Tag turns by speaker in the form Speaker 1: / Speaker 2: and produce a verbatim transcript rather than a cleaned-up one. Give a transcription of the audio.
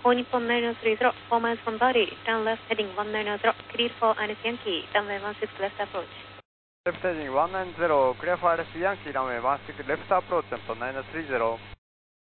Speaker 1: All Nippon nine zero three zero, four miles from Bari, turn left heading one nine zero, clear for Ines Yankee, runway one six left approach.
Speaker 2: Left heading one nine zero, clear for Ines Yankee, runway one six left approach, and nine three zero.